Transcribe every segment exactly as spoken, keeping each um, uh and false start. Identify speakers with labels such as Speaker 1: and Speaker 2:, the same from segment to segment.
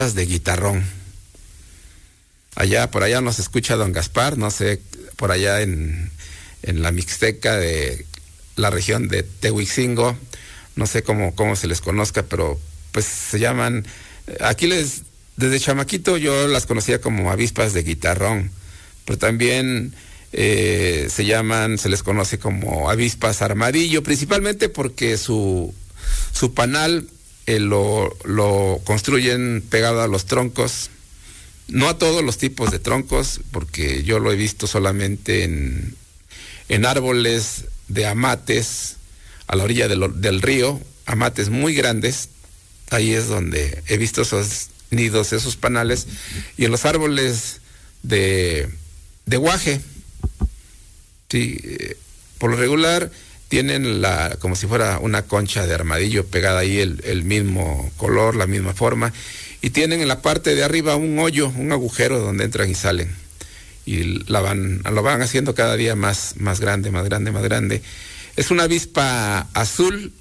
Speaker 1: de guitarrón. Allá, por allá nos escucha don Gaspar, no sé, por allá en, en la Mixteca de la región de Tehuicingo, no sé cómo, cómo se les conozca, pero pues se llaman, aquí les, desde chamaquito yo las conocía como avispas de guitarrón, pero también eh, se llaman, se les conoce como avispas armadillo, principalmente porque su, su panal eh, lo, lo construyen pegado a los troncos, no a todos los tipos de troncos, porque yo lo he visto solamente en, en árboles de amates a la orilla de lo, del río, amates muy grandes, ahí es donde he visto esos nidos, esos panales, y en los árboles de, de guaje, sí, eh, por lo regular tienen la, como si fuera una concha de armadillo pegada ahí, el, el mismo color, la misma forma, y tienen en la parte de arriba un hoyo, un agujero donde entran y salen, y la van, lo van haciendo cada día más, más grande, más grande, más grande. Es una avispa azul,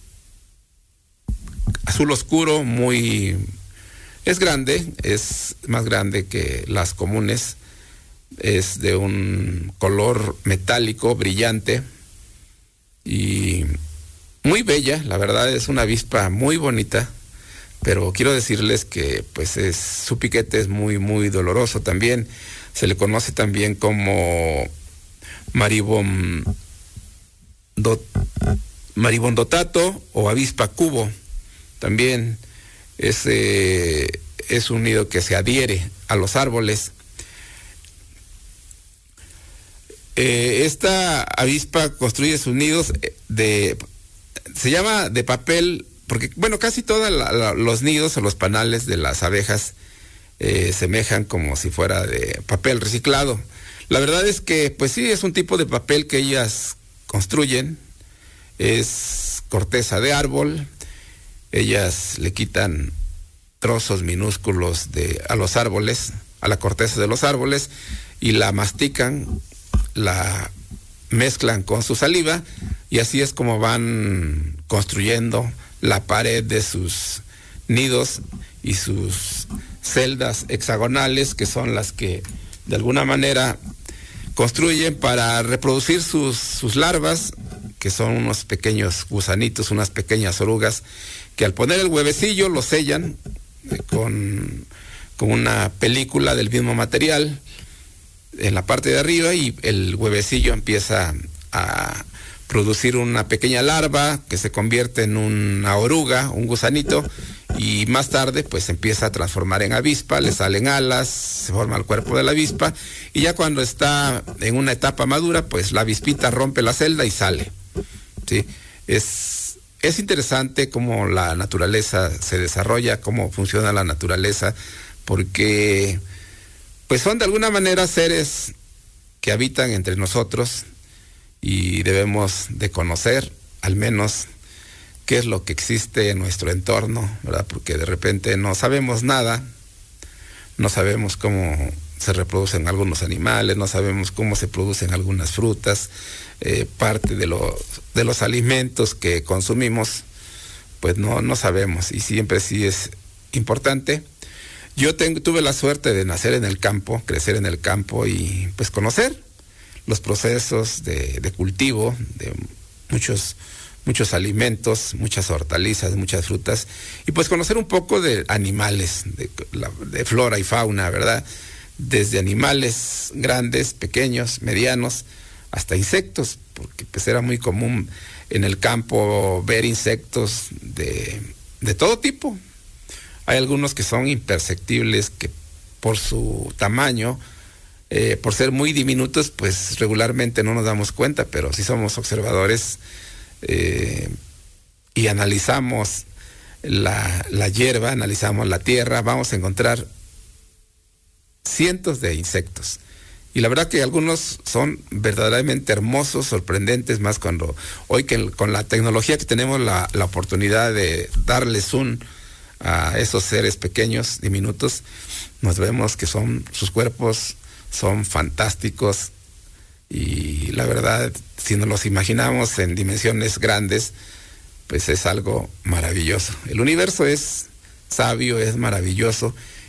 Speaker 1: azul oscuro, muy, es grande, es más grande que las comunes, es de un color metálico, brillante, y muy bella, la verdad es una avispa muy bonita, pero quiero decirles que pues es, su piquete es muy, muy doloroso también. Se le conoce también como maribón do, maribondotato o avispa cubo. También es, eh, es un nido que se adhiere a los árboles. Eh, esta avispa construye sus nidos de, se llama de papel, porque, bueno, casi todos los nidos o los panales de las abejas eh, semejan como si fuera de papel reciclado. La verdad es que, pues sí, es un tipo de papel que ellas construyen, es corteza de árbol, ellas le quitan trozos minúsculos de, a los árboles, a la corteza de los árboles, y la mastican, la mezclan con su saliva, y así es como van construyendo la pared de sus nidos y sus celdas hexagonales, que son las que de alguna manera construyen para reproducir sus, sus larvas, que son unos pequeños gusanitos, unas pequeñas orugas, que al poner el huevecillo lo sellan con, con una película del mismo material en la parte de arriba, y el huevecillo empieza a producir una pequeña larva que se convierte en una oruga, un gusanito, y más tarde pues empieza a transformar en avispa, le salen alas, se forma el cuerpo de la avispa, y ya cuando está en una etapa madura, pues la avispita rompe la celda y sale, ¿sí? Es, es interesante cómo la naturaleza se desarrolla, cómo funciona la naturaleza, porque pues son de alguna manera seres que habitan entre nosotros, y debemos de conocer al menos qué es lo que existe en nuestro entorno, ¿verdad? Porque de repente no sabemos nada, no sabemos cómo se reproducen algunos animales, no sabemos cómo se producen algunas frutas, eh, parte de los, de los alimentos que consumimos, pues no, no sabemos, y siempre sí es importante. Yo tengo, tuve la suerte de nacer en el campo, crecer en el campo y pues conocer los procesos de, de cultivo de muchos, muchos alimentos, muchas hortalizas, muchas frutas, y pues conocer un poco de animales, de, la, de flora y fauna, ¿verdad? Desde animales grandes, pequeños, medianos, hasta insectos, porque pues era muy común en el campo ver insectos de, de todo tipo. Hay algunos que son imperceptibles, que por su tamaño, eh, por ser muy diminutos, pues regularmente no nos damos cuenta, pero si somos observadores eh, y analizamos la, la hierba, analizamos la tierra, vamos a encontrar cientos de insectos. Y la verdad que algunos son verdaderamente hermosos, sorprendentes, más cuando hoy que con la tecnología que tenemos la, la oportunidad de darles un a esos seres pequeños, diminutos, nos vemos que son, sus cuerpos son fantásticos, y la verdad, si nos los imaginamos en dimensiones grandes, pues es algo maravilloso. El universo es sabio, es maravilloso,